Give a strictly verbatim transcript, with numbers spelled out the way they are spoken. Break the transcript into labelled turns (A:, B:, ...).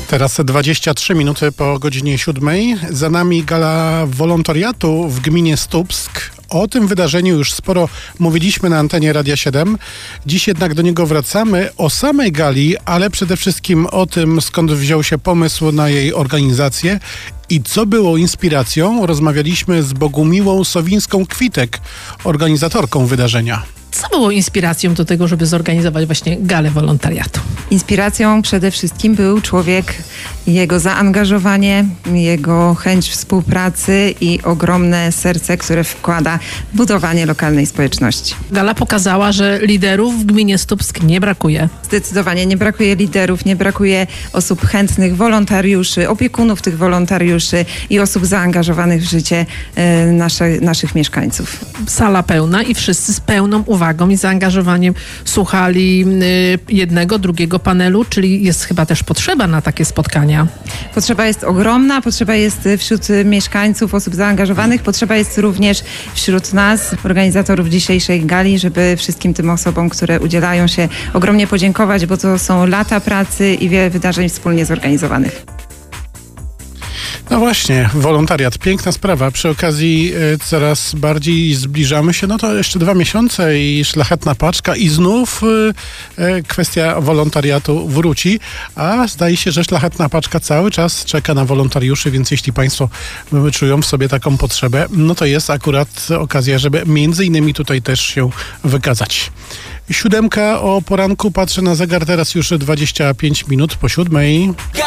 A: Teraz dwadzieścia trzy minuty po godzinie siódmej. Za nami gala wolontariatu w gminie Stupsk. O tym wydarzeniu już sporo mówiliśmy na antenie Radia siedem. Dziś jednak do niego wracamy. O samej gali, ale przede wszystkim o tym, skąd wziął się pomysł na jej organizację i co było inspiracją, rozmawialiśmy z Bogumiłą Sowińską-Kwitek, organizatorką wydarzenia.
B: Co było inspiracją do tego, żeby zorganizować właśnie galę wolontariatu?
C: Inspiracją przede wszystkim był człowiek, jego zaangażowanie, jego chęć współpracy i ogromne serce, które wkłada w budowanie lokalnej społeczności.
B: Gala pokazała, że liderów w gminie Stupsk nie brakuje.
C: Zdecydowanie nie brakuje liderów, nie brakuje osób chętnych, wolontariuszy, opiekunów tych wolontariuszy i osób zaangażowanych w życie e, nasze, naszych mieszkańców.
B: Sala pełna i wszyscy z pełną uwagą i zaangażowaniem słuchali y, jednego, drugiego panelu, czyli jest chyba też potrzeba na takie spotkania.
C: Potrzeba jest ogromna, potrzeba jest wśród mieszkańców, osób zaangażowanych, potrzeba jest również wśród nas, organizatorów dzisiejszej gali, żeby wszystkim tym osobom, które udzielają się, ogromnie podziękować, bo to są lata pracy i wiele wydarzeń wspólnie zorganizowanych.
A: No właśnie, wolontariat, piękna sprawa. Przy okazji y, coraz bardziej zbliżamy się, no to jeszcze dwa miesiące i szlachetna paczka i znów y, y, kwestia wolontariatu wróci, a zdaje się, że szlachetna paczka cały czas czeka na wolontariuszy, więc jeśli Państwo czują w sobie taką potrzebę, no to jest akurat okazja, żeby między innymi tutaj też się wykazać. Siódemka o poranku, patrzę na zegar, teraz już dwadzieścia pięć minut po siódmej.